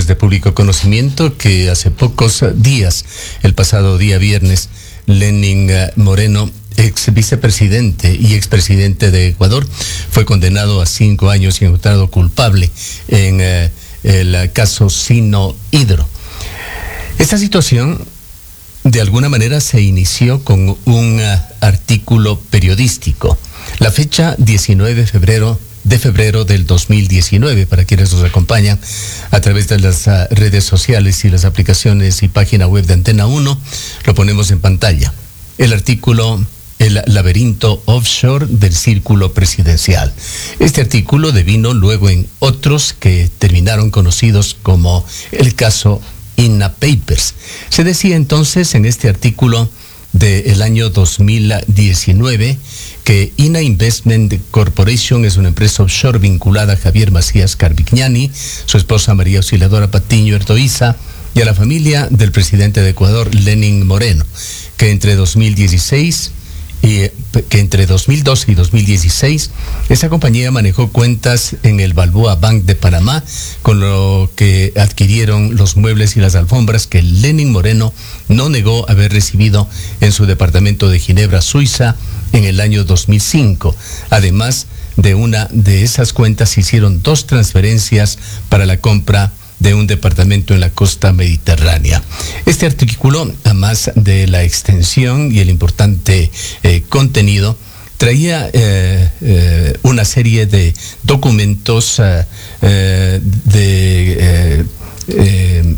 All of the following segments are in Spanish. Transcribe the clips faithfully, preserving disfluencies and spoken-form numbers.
de público conocimiento que hace pocos días, el pasado día viernes, Lenín Moreno, ex vicepresidente y expresidente de Ecuador, fue condenado a cinco años y encontrado culpable en eh, el caso Sino Hydro. Esta situación, de alguna manera, se inició con un uh, artículo periodístico. La fecha diecinueve de febrero de febrero del dos mil diecinueve, para quienes nos acompañan a través de las uh, redes sociales y las aplicaciones y página web de Antena uno, lo ponemos en pantalla. El artículo El laberinto offshore del círculo presidencial. Este artículo devino luego en otros que terminaron conocidos como el caso INA Papers. Se decía entonces en este artículo del año dos mil diecinueve que INA Investment Corporation es una empresa offshore vinculada a Javier Macías Carpignani, su esposa María Auxiliadora Patiño Erdoiza y a la familia del presidente de Ecuador, Lenín Moreno, que entre dos mil dieciséis y que entre dos mil doce y dos mil dieciséis esa compañía manejó cuentas en el Balboa Bank de Panamá, con lo que adquirieron los muebles y las alfombras que Lenín Moreno no negó haber recibido en su departamento de Ginebra, Suiza, en el año dos mil cinco. Además de una de esas cuentas, se hicieron dos transferencias para la compra de un departamento en la costa mediterránea. Este artículo, además de la extensión y el importante eh, contenido, traía eh, eh, una serie de documentos eh, eh, de eh, eh,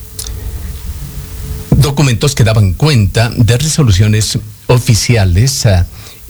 documentos que daban cuenta de resoluciones oficiales eh,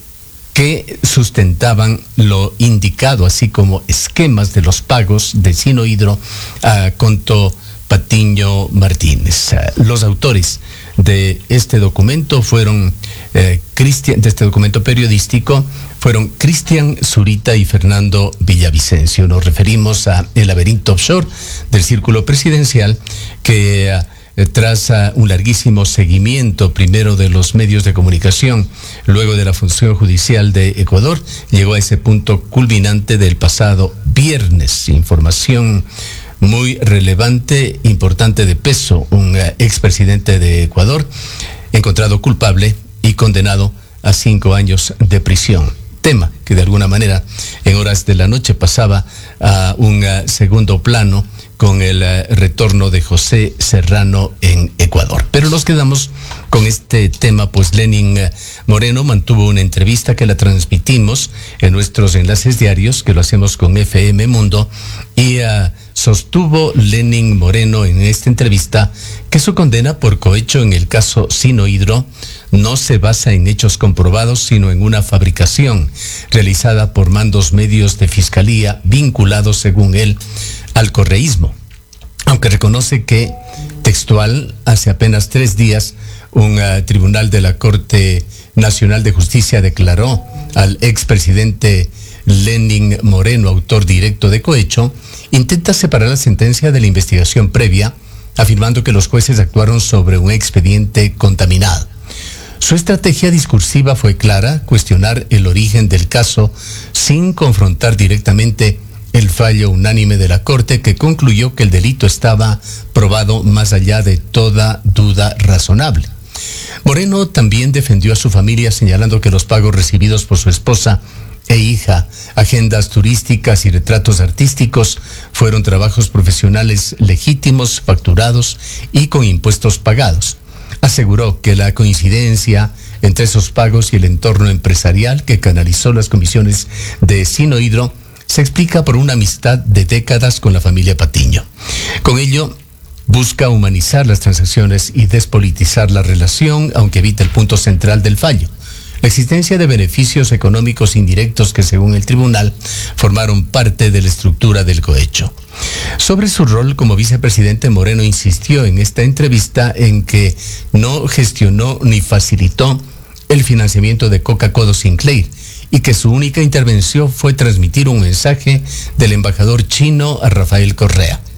que sustentaban lo indicado, así como esquemas de los pagos de Sino Hydro a Conto Patiño Martínez. Los autores de este documento fueron eh, Cristian, de este documento periodístico, fueron Cristian Zurita y Fernando Villavicencio. Nos referimos a el laberinto offshore del círculo presidencial que uh, tras uh, un larguísimo seguimiento, primero de los medios de comunicación, luego de la función judicial de Ecuador, llegó a ese punto culminante del pasado viernes. Información muy relevante, importante, de peso. Un uh, expresidente de Ecuador encontrado culpable y condenado a cinco años de prisión. Tema que de alguna manera en horas de la noche pasaba a un uh, segundo plano con el uh, retorno de José Serrano en Ecuador. Pero nos quedamos con este tema, pues Lenín uh, Moreno mantuvo una entrevista que la transmitimos en nuestros enlaces diarios, que lo hacemos con F M Mundo, y uh, sostuvo Lenín Moreno en esta entrevista que su condena por cohecho en el caso Sino Hydro no se basa en hechos comprobados, sino en una fabricación realizada por mandos medios de fiscalía vinculados, según él, al correísmo. Aunque reconoce que, textual, hace apenas tres días, un uh, tribunal de la Corte Nacional de Justicia declaró al expresidente Lenín Moreno autor directo de cohecho, intenta separar la sentencia de la investigación previa, afirmando que los jueces actuaron sobre un expediente contaminado. Su estrategia discursiva fue clara: cuestionar el origen del caso sin confrontar directamente el fallo unánime de la Corte, que concluyó que el delito estaba probado más allá de toda duda razonable. Moreno también defendió a su familia, señalando que los pagos recibidos por su esposa e hija, agendas turísticas y retratos artísticos, fueron trabajos profesionales legítimos, facturados y con impuestos pagados. Aseguró que la coincidencia entre esos pagos y el entorno empresarial que canalizó las comisiones de Sino Hydro se explica por una amistad de décadas con la familia Patiño. Con ello, busca humanizar las transacciones y despolitizar la relación, aunque evita el punto central del fallo: la existencia de beneficios económicos indirectos que, según el tribunal, formaron parte de la estructura del cohecho. Sobre su rol como vicepresidente, Moreno insistió en esta entrevista en que no gestionó ni facilitó el financiamiento de Coca-Cola Sinclair y que su única intervención fue transmitir un mensaje del embajador chino a Rafael Correa.